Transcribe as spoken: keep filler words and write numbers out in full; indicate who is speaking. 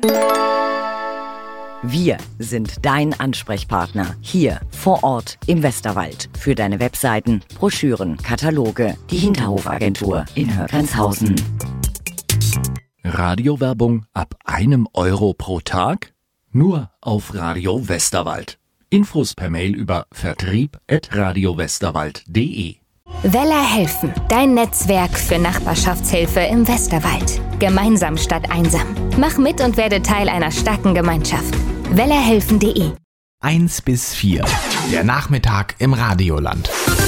Speaker 1: Wir sind dein Ansprechpartner hier vor Ort im Westerwald für deine Webseiten, Broschüren, Kataloge, die Hinterhofagentur in Höckershausen.
Speaker 2: Radiowerbung ab einem Euro pro Tag? Nur auf Radio Westerwald. Infos per Mail über vertrieb at radiowesterwald punkt de.
Speaker 3: Weller helfen, dein Netzwerk für Nachbarschaftshilfe im Westerwald. Gemeinsam statt einsam. Mach mit und werde Teil einer starken Gemeinschaft. wellerhelfen punkt de.
Speaker 4: eins bis vier. Der Nachmittag im Radioland.